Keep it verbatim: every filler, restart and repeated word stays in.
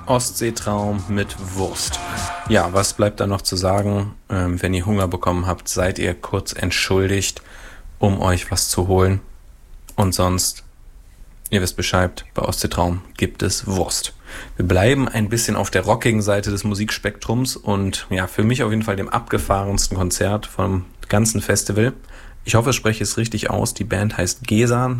Ostseetraum mit Wurst. Ja, was bleibt da noch zu sagen? Ähm, wenn ihr Hunger bekommen habt, seid ihr kurz entschuldigt, um euch was zu holen. Und sonst, ihr wisst Bescheid, bei Ostseetraum gibt es Wurst. Wir bleiben ein bisschen auf der rockigen Seite des Musikspektrums und ja, für mich auf jeden Fall dem abgefahrensten Konzert vom ganzen Festival. Ich hoffe, ich spreche es richtig aus. Die Band heißt Gesan.